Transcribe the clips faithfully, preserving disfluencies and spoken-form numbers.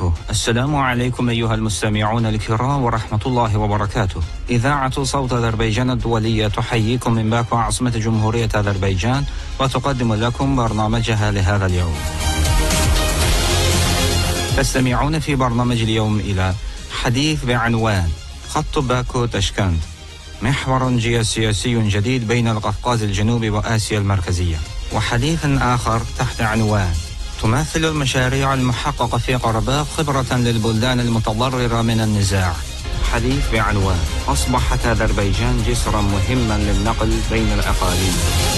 وبركاته. السلام عليكم أيها المستمعون الكرام ورحمة الله وبركاته. إذاعة صوت أذربيجان الدولية تحييكم من باكو عاصمة جمهورية أذربيجان وتقدم لكم برنامجها لهذا اليوم. تستمعون في برنامج اليوم إلى حديث بعنوان خط باكو تاشكند، محور جيوسياسي جديد بين القفقاز الجنوبي وآسيا المركزية، وحديث آخر تحت عنوان تمثل المشاريع المحققة في قرباق خبرة للبلدان المتضررة من النزاع. حديث بعنوان أصبحت أذربيجان جسرا مهما للنقل بين الأقاليم.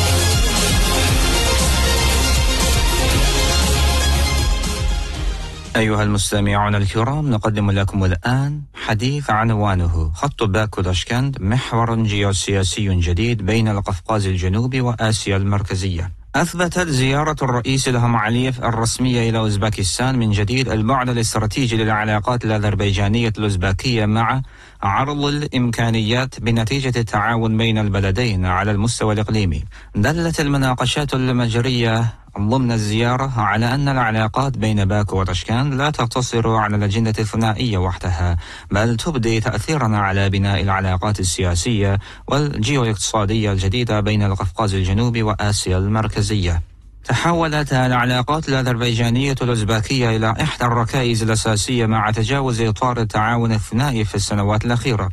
أيها المستمعون الكرام، نقدم لكم الآن حديث عنوانه خط باكو تاشكند، محور جيوسياسي جديد بين القفقاز الجنوبي وآسيا المركزية. أثبتت زيارة الرئيس إلهام علييف الرسمية إلى أوزباكستان من جديد البعد الاستراتيجي للعلاقات الأذربيجانية الأوزباكية مع عرض الإمكانيات بنتيجة التعاون بين البلدين على المستوى الإقليمي. دلت المناقشات المجرية ضمن الزيارة على أن العلاقات بين باكو وتاشكند لا تقتصر على الأجندة الثنائية وحدها، بل تبدي تأثيرا على بناء العلاقات السياسية والجيو-اقتصادية الجديدة بين القفقاز الجنوبي وآسيا المركزية. تحولت العلاقات الأذربيجانية الأوزباكية إلى إحدى الركائز الأساسية مع تجاوز إطار التعاون الثنائي في السنوات الأخيرة.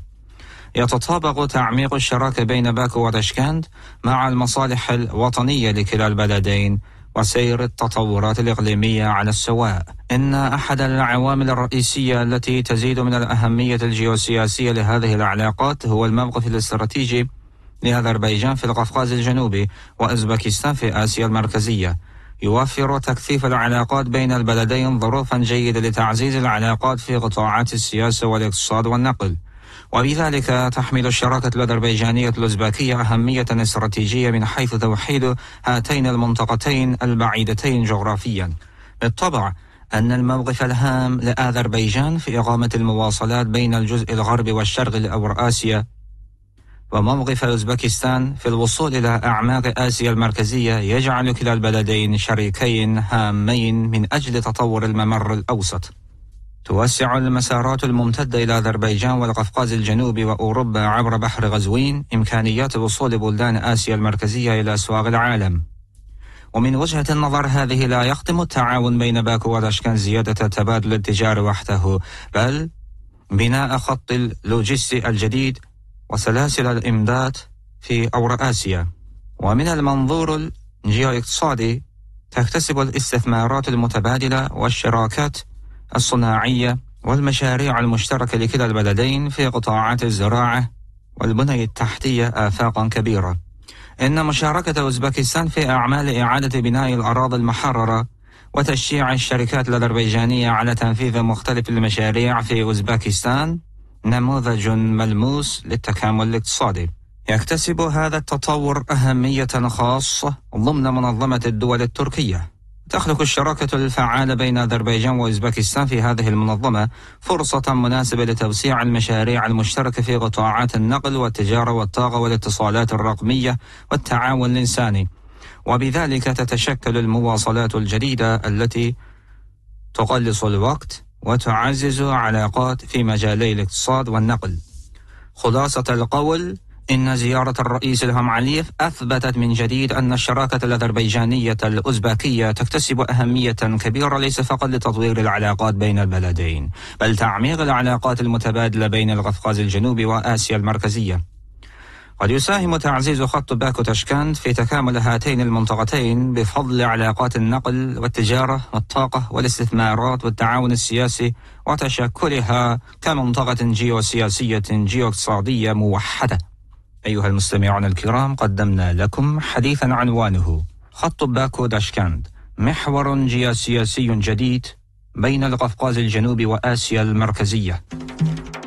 يتطابق تعميق الشراكة بين باكو وتاشكند مع المصالح الوطنية لكلا البلدين وسير التطورات الإقليمية على السواء. إن أحد العوامل الرئيسية التي تزيد من الأهمية الجيوسياسية لهذه العلاقات هو الموقف الاستراتيجي لأذربيجان في القفقاز الجنوبي وأوزباكستان في آسيا المركزية. يوفر تكثيف العلاقات بين البلدين ظروفا جيدة لتعزيز العلاقات في قطاعات السياسة والاقتصاد والنقل، وبذلك تحمل الشراكة الأذربيجانية الأوزباكية أهمية استراتيجية من حيث توحيد هاتين المنطقتين البعيدتين جغرافيا. بالطبع أن الموقف الهام لأذربيجان في إقامة المواصلات بين الجزء الغربي والشرقي لأوراسيا وموقف أوزباكستان في الوصول إلى أعماق آسيا المركزية يجعل كلا البلدين شريكين هامين من أجل تطور الممر الأوسط. توسع المسارات الممتدة إلى أذربيجان والقفقاز الجنوبي وأوروبا عبر بحر غزوين إمكانيات وصول بلدان آسيا المركزية إلى أسواق العالم. ومن وجهة النظر هذه لا يخدم التعاون بين باكو وتاشكند زيادة تبادل التجارة وحده، بل بناء خط اللوجستي الجديد وسلاسل الإمداد في أوراسيا. ومن المنظور الجيو-اقتصادي تكتسب الاستثمارات المتبادلة والشراكات الصناعية والمشاريع المشتركة لكلا البلدين في قطاعات الزراعة والبنية التحتية آفاقا كبيرة. إن مشاركة أوزباكستان في أعمال إعادة بناء الأراضي المحررة وتشجيع الشركات الأذربيجانية على تنفيذ مختلف المشاريع في أوزباكستان نموذج ملموس للتكامل الاقتصادي. يكتسب هذا التطور أهمية خاصة ضمن منظمة الدول التركية. تخلق الشراكة الفعالة بين أذربيجان وأوزباكستان في هذه المنظمة فرصة مناسبة لتوسيع المشاريع المشتركة في قطاعات النقل والتجارة والطاقة والاتصالات الرقمية والتعاون الإنساني، وبذلك تتشكل المواصلات الجديدة التي تقلص الوقت وتعزز علاقات في مجالي الاقتصاد والنقل. خلاصة القول، إن زيارة الرئيس إلهام علييف أثبتت من جديد أن الشراكة الأذربيجانية الأوزباكية تكتسب أهمية كبيرة ليس فقط لتطوير العلاقات بين البلدين، بل تعميق العلاقات المتبادلة بين القفقاز الجنوبي وآسيا المركزية. قد يساهم تعزيز خط باكو تاشكند في تكامل هاتين المنطقتين بفضل علاقات النقل والتجارة والطاقة والاستثمارات والتعاون السياسي وتشكلها كمنطقة جيوسياسية جيو-اقتصادية موحدة. أيها المستمعون الكرام، قدمنا لكم حديثا عنوانه خط باكو تاشكند، محور جيوسياسي جديد بين القفقاز الجنوبي وآسيا المركزية.